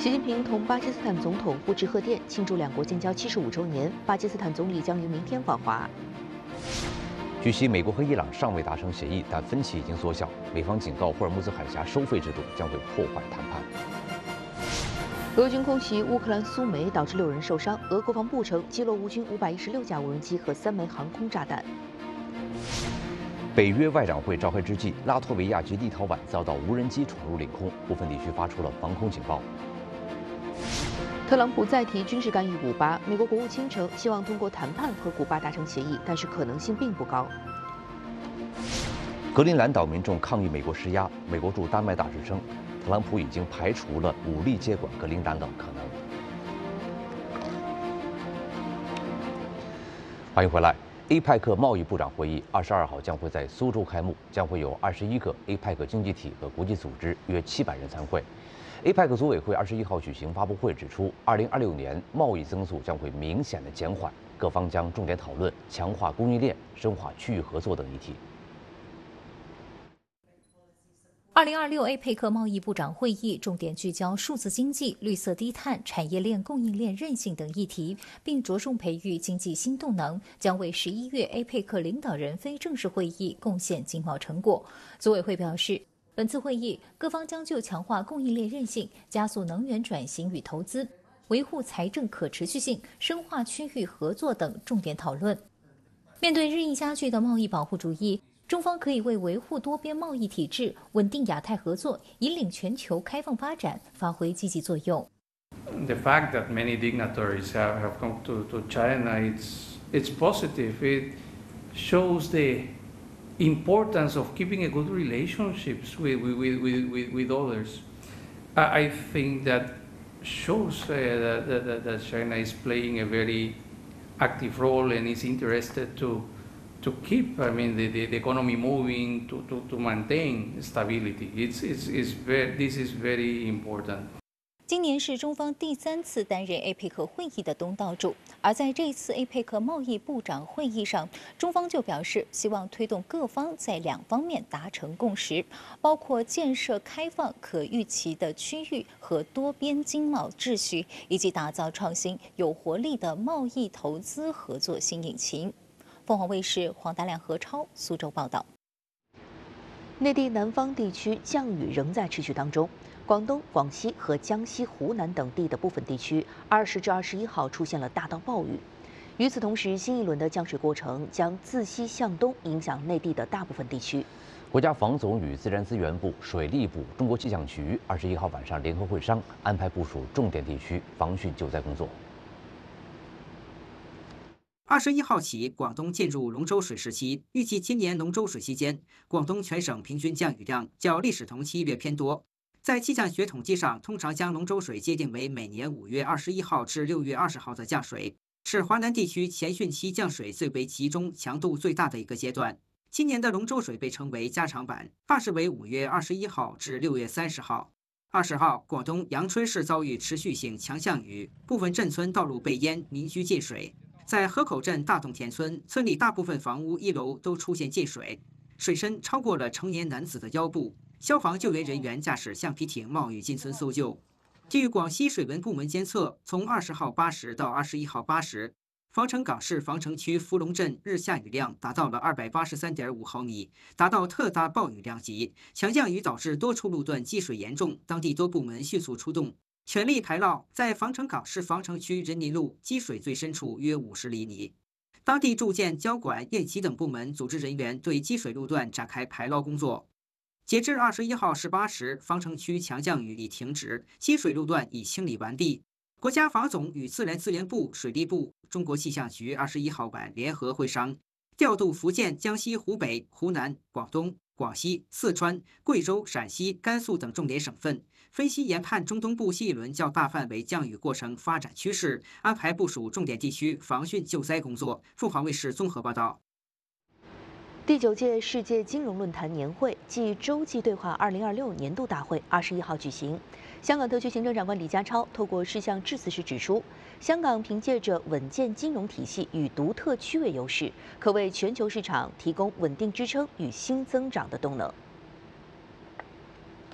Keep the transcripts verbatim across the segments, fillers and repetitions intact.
习近平同巴基斯坦总统布致贺电，庆祝两国建交七十五周年。巴基斯坦总理将于明天访华。 据悉，美国和伊朗尚未达成协议，但分歧已经缩小。美方警告，霍尔木兹海峡收费制度将会破坏谈判。 俄军空袭乌克兰苏梅，导致六人受伤。俄国防部称击落乌军五百一十六架无人机和三枚航空炸弹。 北约外长会召开之际，拉脱维亚及立陶宛遭到无人机闯入领空，部分地区发出了防空警报。 特朗普再提军事干预古巴，美国国务卿称希望通过谈判和古巴达成协议，但是可能性并不高。 格陵兰岛民众抗议美国施压，美国驻丹麦大使称，特朗普已经排除了武力接管格陵兰岛可能。欢迎回来。A P E C 贸易部长会议二十二号将会在苏州开幕，将会有二十一个 A P E C 经济体和国际组织约七百人参会。A P E C 组委会二十一号举行发布会，指出，二零二六年贸易增速将会明显的减缓，各方将重点讨论强化供应链、深化区域合作等议题。 二零二六 A P E C 贸易部长会议重点聚焦数字经济、绿色低碳、产业链供应链韧性等议题，并着重培育经济新动能，将为十一月 A P E C 领导人非正式会议贡献经贸成果。组委会表示，本次会议各方将就强化供应链韧性、加速能源转型与投资、维护财政可持续性、深化区域合作等重点讨论。面对日益加剧的贸易保护主义，中方可以为维护多边贸易体制、稳定亚太合作、引领全球开放发展发挥积极作用。 The fact that many dignitaries have, have come to, to China, it's, it's positive. It shows the importance of keeping a good relationships with, with, with, with, with others. I, I think that shows uh, that, that, that China is playing a very active role and is interested to to keep, I mean, the, the, the economy moving, to, to, to maintain stability. It's, it's, it's very, this is very important. 今年是中方第三次担任 A P E C 会议的东道主，而在这一次 A P E C 贸易部长会议上，中方就表示希望推动各方在两方面达成共识，包括建设开放、可预期的区域和多边经贸秩序，以及打造创新、有活力的贸易投资合作新引擎。凤凰卫视黄达亮、何超苏州报道。 内地南方地区降雨仍在持续当中，广东、广西和江西、湖南等地的部分地区，二十至二十一号出现了大到暴雨。与此同时，新一轮的降水过程将自西向东影响内地的大部分地区。 国家防总与自然资源部、水利部、中国气象局二十一号晚上联合会商，安排部署重点地区防汛救灾工作。 二十一号起，广东进入龙舟水时期，预计今年龙舟水期间，广东全省平均降雨量较历史同期略偏多。在气象学统计上，通常将龙舟水界定为每年五月二十一号至六月二十号的降水，是华南地区前汛期降水最为集中、强度最大的一个阶段。今年的龙舟水被称为加长版，发时为五月二十一号至六月三十号。二十号，广东阳春市遭遇持续性强降雨，部分镇村道路被淹，民居进水。在河口镇大洞田村，村里大部分房屋一楼都出现进水，水深超过了成年男子的腰部。消防救援人员驾驶橡皮艇冒雨进村搜救。据广西水文部门监测，从二十号八时到二十一号八时，防城港市防城区福隆镇日下雨量达到了二百八十三点五毫米，达到特大暴雨量级。强降雨导致多处路段积水严重，当地多部门迅速出动。全力排涝，在防城港市防城区人民路积水最深处约五十厘米。当地住建、交管、验气等部门组织人员对积水路段展开排涝工作。截至二十一号十八时，防城区强降雨已停止，积水路段已清理完毕。国家防总与自然资源部、水利部、中国气象局二十一号晚联合会商，调度福建、江西、湖北、湖南、广东、广西、四川、贵州、陕西、甘肃等重点省份，分析研判中东部新一轮较大范围降雨过程发展趋势，安排部署重点地区防汛救灾工作。凤凰卫视综合报道。 第九届世界金融论坛年会暨洲际对话二零二六年度大会二十一号举行。香港特区行政长官李家超透过事项致辞时指出，香港凭借着稳健金融体系与独特区位优势，可为全球市场提供稳定支撑与新增长的动能。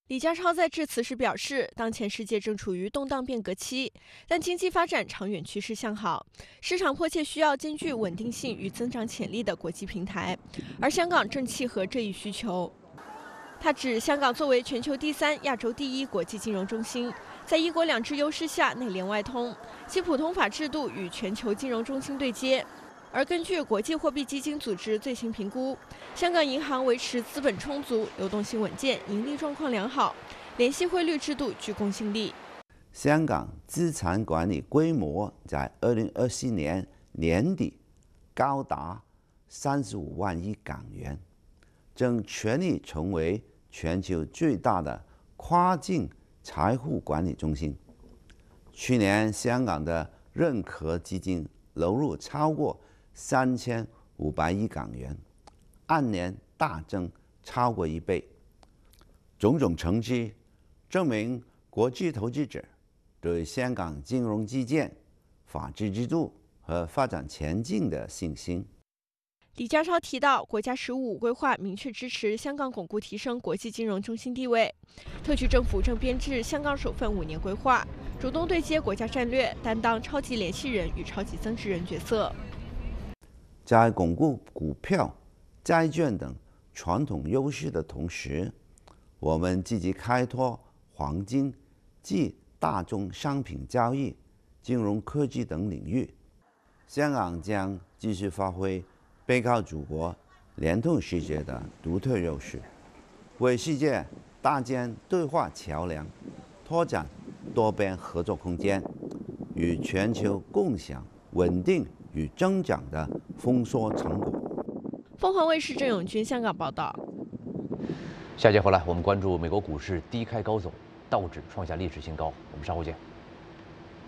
李家超在致辞时表示，当前世界正处于动荡变革期，但经济发展长远趋势向好，市场迫切需要兼具稳定性与增长潜力的国际平台，而香港正契合这一需求。他指，香港作为全球第三、亚洲第一国际金融中心，在一国两制优势下内联外通，其普通法制度与全球金融中心对接。而根据国际货币基金组织最新评估，香港银行维持资本充足、流动性稳健、盈利状况良好，联系汇率制度具公信力。 香港资产管理规模在二零二四年年底高达三十五万亿港元，正全力成为全球最大的跨境财富管理中心。去年，香港的认可基金流入超过三千五百亿港元，按年大增超过一倍。种种成绩证明国际投资者对香港金融基建、法治制度和发展前景的信心。 李家超提到，国家“十五五”规划明确支持香港巩固提升国际金融中心地位，特区政府正编制香港首份五年规划，主动对接国家战略，担当超级联系人与超级增值人角色。 在巩固股票、债券等传统优势的同时，我们积极开拓黄金及大宗商品交易、金融科技等领域。香港将继续发挥背靠祖国、联通世界的独特优势，为世界搭建对话桥梁，拓展多边合作空间，与全球共享稳定与增长的丰硕成果。 凤凰卫视郑永军香港报道。 下节回来，我们关注美国股市低开高走，道指创下历史新高。我们稍后见。